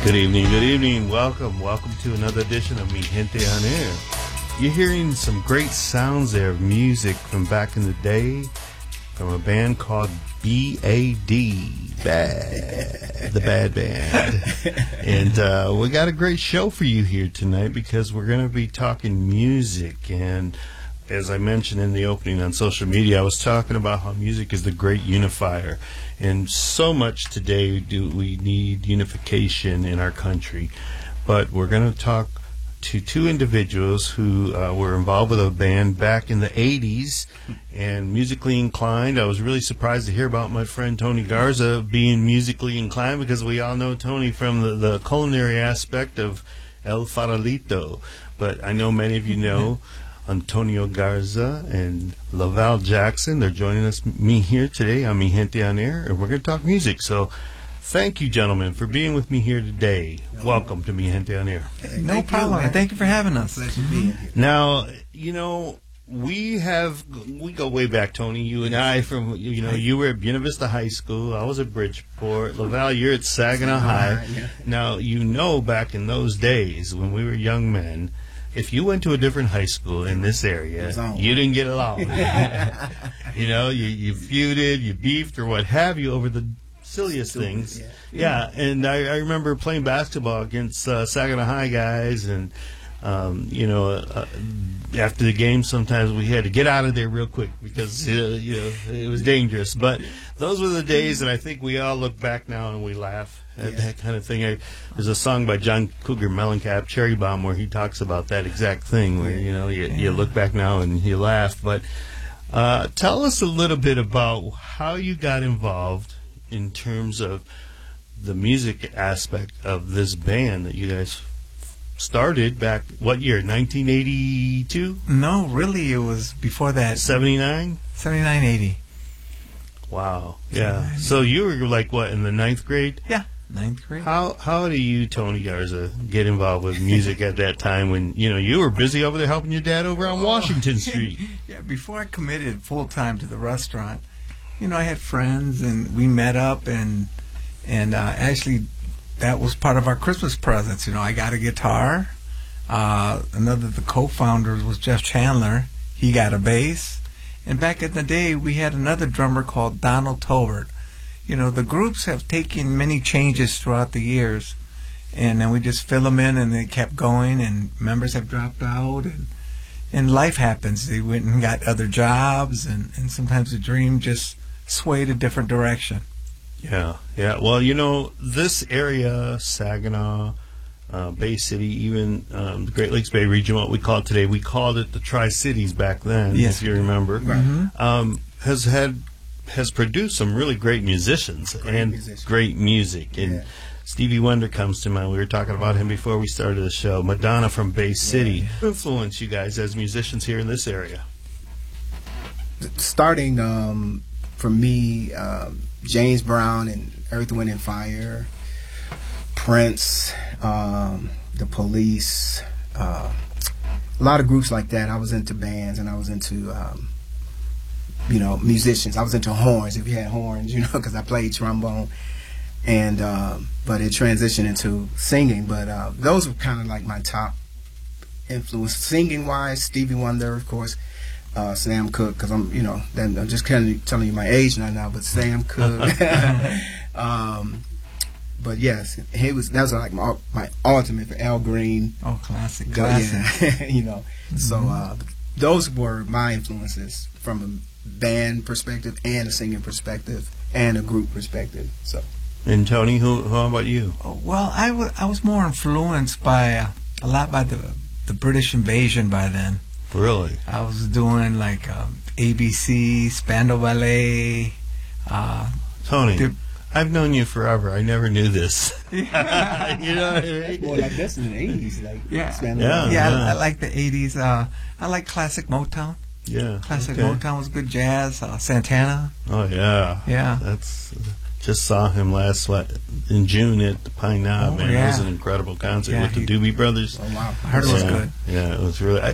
Good evening. Welcome to another edition of Mi Gente on Air. You're hearing some great sounds there of music from back in the day from a band called B.A.D. The Bad Band. And we got a great show for you here tonight because we're going to be talking music. And as I mentioned in the opening on social media, I was talking about how music is the great unifier. And so much today do we need unification in our country. But we're going to talk to two individuals who were involved with a band back in the 80s and musically inclined. I was really surprised to hear about my friend Tony Garza being musically inclined because we all know Tony from the culinary aspect of El Farolito. But I know many of you know Antonio Garza and Laval Jackson. They're joining me here today on Mi Gente on Air, and we're going to talk music. So thank you, gentlemen, for being with me here today. Welcome to Mi Gente on Air. No problem. Thank you for having us. Pleasure being here. Now, you know, we go way back, Tony, you and I, from, you know, you were at Buena Vista High School. I was at Bridgeport. Laval, you're at Saginaw High. Yeah. Now, you know, back in those days when we were young men, if you went to a different high school in this area, you didn't get along. You know, you feuded, you beefed, or what have you over the silliest things. Yeah, and I remember playing basketball against Saginaw High guys, and you know, after the game, sometimes we had to get out of there real quick because you know, it was dangerous. But those were the days, and I think we all look back now and we laugh at that kind of thing. There's a song by John Cougar Mellencamp, Cherry Bomb, where he talks about that exact thing, where you know you look back now and you laugh. But tell us a little bit about how you got involved in terms of the music aspect of this band that you guys started back, what year, 1982? No, really, it was before that. 79? 79, 80. Wow. Yeah. So you were like, what, in the 9th grade? Yeah, 9th grade. How do you, Tony Garza, get involved with music at that time when, you know, you were busy over there helping your dad over on Washington Street? Yeah, before I committed full-time to the restaurant, you know, I had friends, and we met up, and actually that was part of our Christmas presents. You know, I got a guitar. Another of the co-founders was Jeff Chandler. He got a bass. And back in the day, we had another drummer called Donald Tolbert. You know, the groups have taken many changes throughout the years, and then we just fill them in, and they kept going, and members have dropped out, and life happens. They went and got other jobs, and sometimes the dream just swayed a different direction. Yeah. Well, you know, this area, Saginaw, Bay City, even the Great Lakes Bay region, what we call it today, we called it the Tri-Cities back then, yes, if you remember, Mm-hmm. Has produced some really great musicians great music. And Stevie Wonder comes to mind. We were talking about him before we started the show. Madonna from Bay City. Influence you guys as musicians here in this area? Starting for me, James Brown and Earth, Wind and Fire, Prince, The Police, a lot of groups like that. I was into bands, and I was into you know, musicians. I was into horns, if you had horns, you know, because I played trombone, and but it transitioned into singing. But those were kind of like my top influence, singing wise. Stevie Wonder, of course. Sam Cooke, because I'm, you know, then I'm just kind of telling you my age now, but Sam Cooke. But yes, that was like my ultimate for Al Green. Oh, classic. Yeah, you know. Mm-hmm. So those were my influences from a band perspective and a singing perspective and a group perspective. So. And Tony, how about you? Oh, well, I was more influenced by a lot by the British invasion by then. Really? I was doing like ABC, Spandau Ballet. Tony, I've known you forever. I never knew this. Yeah. You know what I mean? Well, like that's in the 80s. Like, I like the 80s. I like classic Motown. Yeah. Classic Motown was good. Jazz. Santana. Oh, yeah. Yeah. That's... Just saw him in June at the Pine Knob, man. It was an incredible concert with the Doobie Brothers. Oh, wow. I heard it was good. Yeah, it was really...